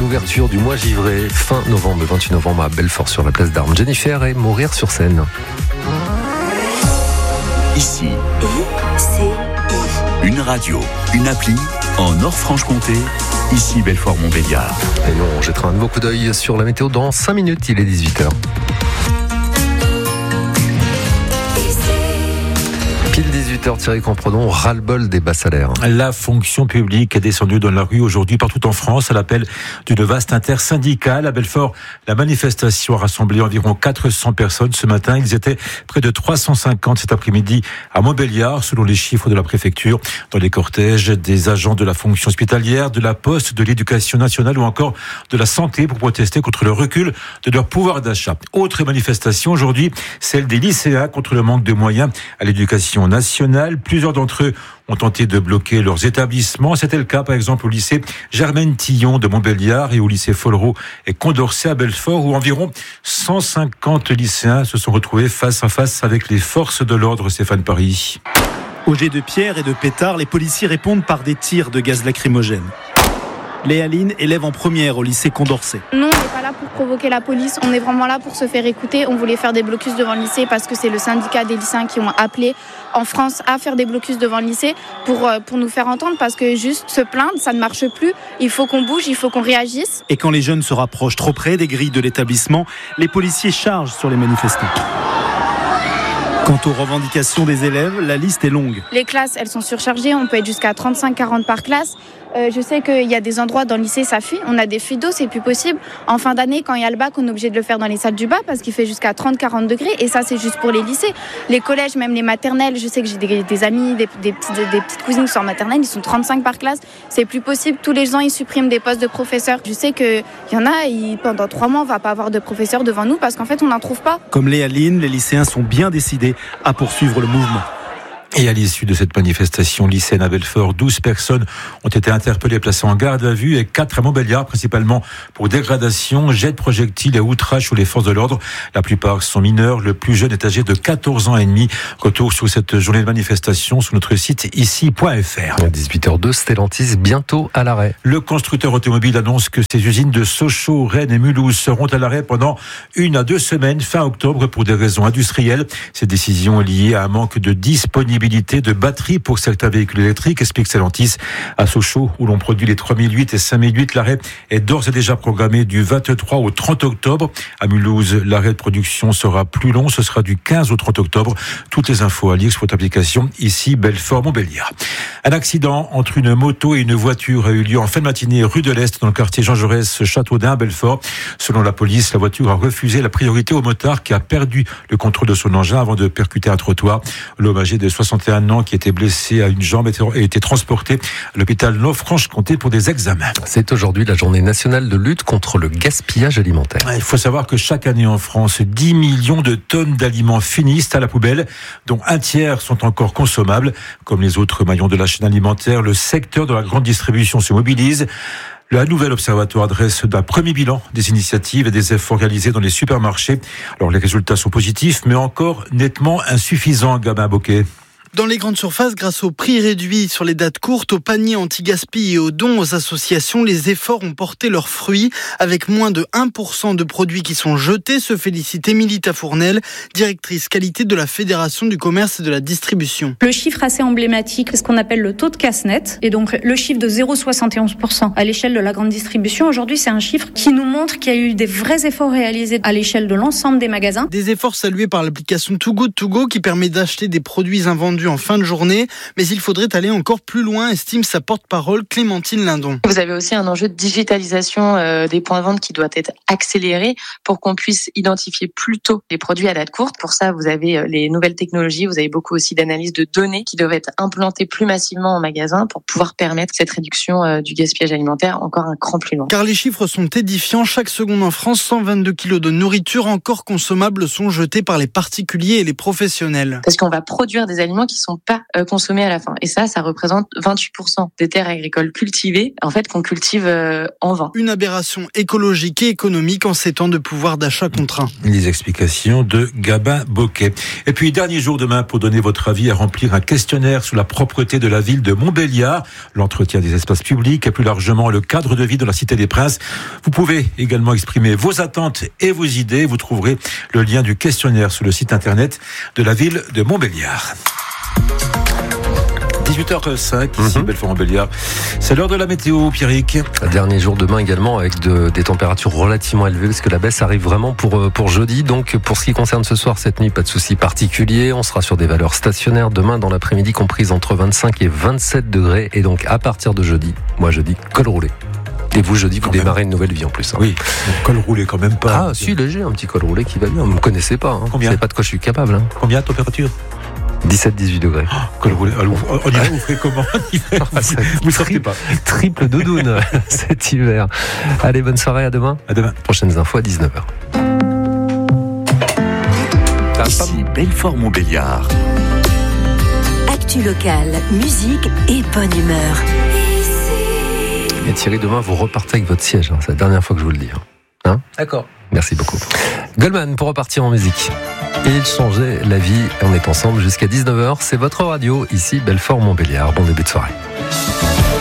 l'ouverture du mois givré, fin novembre, le 28 novembre à Belfort sur la place d'Armes. Jennifer et Mourir sur scène. Ici, une radio, une appli en Nord-Franche-Comté. Ici Belfort-Montbéliard. Et nous, on jettera un nouveau coup d'œil sur la météo dans 5 minutes, il est 18h. Pile 18h, Thierry Comprenons, ras-le-bol des bas salaires. La fonction publique est descendue dans la rue aujourd'hui partout en France à l'appel d'une vaste intersyndicale. À Belfort, la manifestation a rassemblé environ 400 personnes ce matin. Ils étaient près de 350 cet après-midi à Montbéliard, selon les chiffres de la préfecture. Dans les cortèges, des agents de la fonction hospitalière, de la poste, de l'éducation nationale ou encore de la santé pour protester contre le recul de leur pouvoir d'achat. Autre manifestation aujourd'hui, celle des lycéens contre le manque de moyens à l'éducation nationale. Plusieurs d'entre eux ont tenté de bloquer leurs établissements. C'était le cas, par exemple, au lycée Germaine Tillon de Montbéliard et au lycée Follereau et Condorcet à Belfort, où environ 150 lycéens se sont retrouvés face à face avec les forces de l'ordre. Stéphane Paris. Au jet de pierres et de pétards, les policiers répondent par des tirs de gaz lacrymogène. Léa Line, élève en première au lycée Condorcet. Non, on n'est pas là pour provoquer la police, on est vraiment là pour se faire écouter. On voulait faire des blocus devant le lycée parce que c'est le syndicat des lycéens qui ont appelé en France à faire des blocus devant le lycée pour nous faire entendre, parce que juste se plaindre, ça ne marche plus. Il faut qu'on bouge, il faut qu'on réagisse. Et quand les jeunes se rapprochent trop près des grilles de l'établissement, les policiers chargent sur les manifestants. Quant aux revendications des élèves, la liste est longue. Les classes, elles sont surchargées, on peut être jusqu'à 35-40 par classe. Je sais qu'il y a des endroits dans le lycée, ça fuit. On a des fuites d'eau, c'est plus possible. En fin d'année, quand il y a le bac, on est obligé de le faire dans les salles du bas parce qu'il fait jusqu'à 30-40 degrés. Et ça, c'est juste pour les lycées. Les collèges, même les maternelles, je sais que j'ai des amis, des petites cousines qui sont en maternelle, ils sont 35 par classe. C'est plus possible. Tous les ans, ils suppriment des postes de professeurs. Je sais qu'il y en a, pendant 3 mois, on va pas avoir de professeurs devant nous parce qu'en fait, on n'en trouve pas. Comme Léa Line, les lycéens sont bien décidés à poursuivre le mouvement. Et à l'issue de cette manifestation lycéenne à Belfort, 12 personnes ont été interpellées, placées en garde à vue, et 4 à Montbéliard, principalement pour dégradation, jet de projectiles et outrage sur les forces de l'ordre. La plupart sont mineurs. Le plus jeune est âgé de 14 ans et demi. Retour sur cette journée de manifestation sur notre site ici.fr. À 18h02, Stellantis bientôt à l'arrêt. Le constructeur automobile annonce que ses usines de Sochaux, Rennes et Mulhouse seront à l'arrêt pendant 1 à 2 semaines, fin octobre, pour des raisons industrielles. Cette décision est liée à un manque de disponibilité de batteries pour certains véhicules électriques, explique Stellantis. À Sochaux, où l'on produit les 3008 et 5008, l'arrêt est d'ores et déjà programmé du 23 au 30 octobre. À Mulhouse, l'arrêt de production sera plus long, ce sera du 15 au 30 octobre. Toutes les infos à lire sur votre application ici Belfort-Montbéliard. Un accident entre une moto et une voiture a eu lieu en fin de matinée rue de l'Est dans le quartier Jean Jaurès, Châteaudun, Belfort. Selon la police, la voiture a refusé la priorité au motard qui a perdu le contrôle de son engin avant de percuter un trottoir. L'homme âgé de 61 ans qui était blessé à une jambe a été transporté à l'hôpital Nord-Franche-Comté pour des examens. C'est aujourd'hui la journée nationale de lutte contre le gaspillage alimentaire. Il faut savoir que chaque année en France, 10 millions de tonnes d'aliments finissent à la poubelle, dont un tiers sont encore consommables. Comme les autres maillons de la chaîne alimentaire, le secteur de la grande distribution se mobilise. Le nouvel observatoire dresse un premier bilan des initiatives et des efforts réalisés dans les supermarchés. Alors les résultats sont positifs, mais encore nettement insuffisants, Gabin Bocquet. Dans les grandes surfaces, grâce aux prix réduits sur les dates courtes, aux paniers anti-gaspi et aux dons aux associations, les efforts ont porté leurs fruits. Avec moins de 1% de produits qui sont jetés, se félicite Émilie Tafournel, directrice qualité de la Fédération du commerce et de la distribution. Le chiffre assez emblématique, c'est ce qu'on appelle le taux de casse-net. Et donc le chiffre de 0,71% à l'échelle de la grande distribution, aujourd'hui c'est un chiffre qui nous montre qu'il y a eu des vrais efforts réalisés à l'échelle de l'ensemble des magasins. Des efforts salués par l'application Too Good To Go qui permet d'acheter des produits invendus en fin de journée, mais il faudrait aller encore plus loin, estime sa porte-parole Clémentine Lindon. Vous avez aussi un enjeu de digitalisation des points de vente qui doit être accéléré pour qu'on puisse identifier plus tôt les produits à date courte. Pour ça, vous avez les nouvelles technologies, vous avez beaucoup aussi d'analyses de données qui doivent être implantées plus massivement en magasin pour pouvoir permettre cette réduction du gaspillage alimentaire encore un cran plus loin. Car les chiffres sont édifiants. Chaque seconde en France, 122 kilos de nourriture encore consommables sont jetés par les particuliers et les professionnels. Parce qu'on va produire des aliments qui sont pas consommées à la fin. Et ça représente 28% des terres agricoles cultivées, en fait, qu'on cultive en vin. Une aberration écologique et économique en ces temps de pouvoir d'achat contraint. Les explications de Gabin Bocquet. Et puis, dernier jour demain pour donner votre avis à remplir un questionnaire sur la propreté de la ville de Montbéliard, l'entretien des espaces publics et plus largement le cadre de vie de la Cité des Princes. Vous pouvez également exprimer vos attentes et vos idées. Vous trouverez le lien du questionnaire sur le site internet de la ville de Montbéliard. 18h05, ici Belfort-Montbéliard. C'est l'heure de la météo, Pierrick. Dernier jour demain également avec des températures relativement élevées parce que la baisse arrive vraiment pour jeudi. Donc pour ce qui concerne ce soir, cette nuit, pas de souci particulier. On sera sur des valeurs stationnaires demain dans l'après-midi comprises entre 25 et 27 degrés. Et donc à partir de jeudi, moi je dis col roulé. Et vous, jeudi, vous démarrez une nouvelle vie en plus. Oui, col roulé quand même pas. Ah si, léger, un petit col roulé qui va bien. Vous ne me connaissez pas. Combien ? Vous savez pas de quoi je suis capable. Combien de température ? 17-18 degrés. Col roulé. Alors, en hiver, vous ferez comment ? Vous sortez pas. Triple doudoune cet hiver. Allez, bonne soirée, à demain. À demain. Prochaines infos à 19h. Ici Belfort-Montbéliard. Actu locale, musique et bonne humeur. Et Thierry, demain, vous repartez avec votre siège. C'est la dernière fois que je vous le dis. Hein ? D'accord. Merci beaucoup. Goldman pour repartir en musique. Il changeait la vie. On est ensemble jusqu'à 19h. C'est votre radio, ici Belfort-Montbéliard. Bon début de soirée.